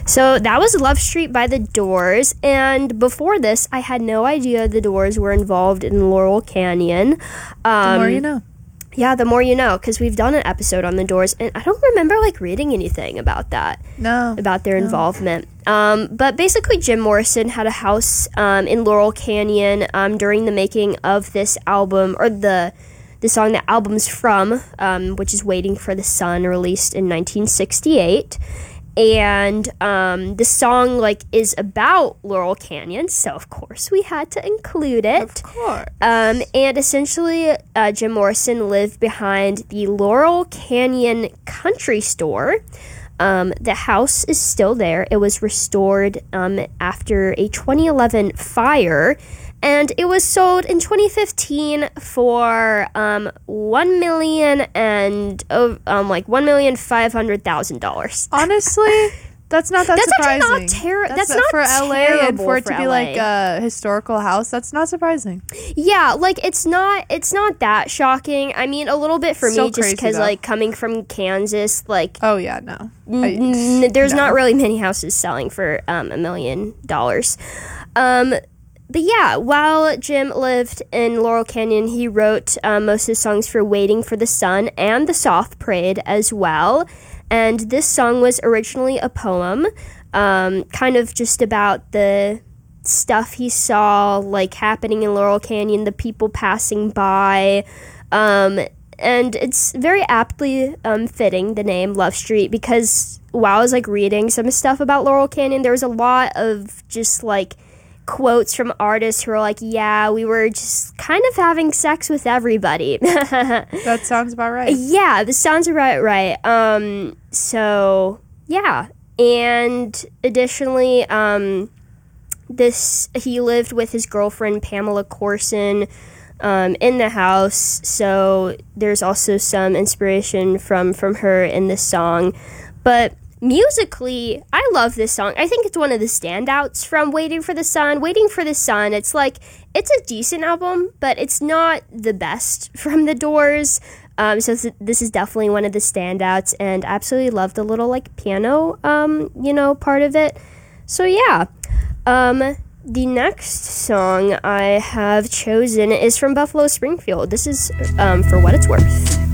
So that was Love Street by The Doors, and before this, I had no idea The Doors were involved in Laurel Canyon. The more you know. Yeah, the more you know, because we've done an episode on The Doors, and I don't remember, reading anything about that. No. About their involvement. But basically, Jim Morrison had a house in Laurel Canyon during the making of this album, or the song the album's from, which is Waiting for the Sun, released in 1968. And the song is about Laurel Canyon, so of course we had to include it. Of course. And essentially, Jim Morrison lived behind the Laurel Canyon Country Store. The house is still there. It was restored after a 2011 fire, and it was sold in 2015 for $1,500,000. Honestly, that's not that surprising. Actually not terrible. That's not for LA, and for it to be LA. a historical house. That's not surprising. Yeah, it's not that shocking. I mean, a little bit for me, just because coming from Kansas, oh yeah, no, there's not really many houses selling for $1 million. But yeah, while Jim lived in Laurel Canyon, he wrote most of his songs for Waiting for the Sun and The Soft Parade as well. And this song was originally a poem, kind of just about the stuff he saw, happening in Laurel Canyon, the people passing by. And it's very aptly fitting, the name Love Street, because while I was, reading some stuff about Laurel Canyon, there was a lot of just, quotes from artists who are yeah, we were just kind of having sex with everybody. That sounds about right. Yeah, this sounds about right. So yeah, and additionally, he lived with his girlfriend Pamela Corson in the house, so there's also some inspiration from her in this song. But musically, I love this song. I think it's one of the standouts from Waiting for the Sun. Waiting for the Sun, it's it's a decent album, but it's not the best from The Doors. So this is definitely one of the standouts, and absolutely love the little piano, part of it. So yeah, the next song I have chosen is from Buffalo Springfield. This is For What It's Worth.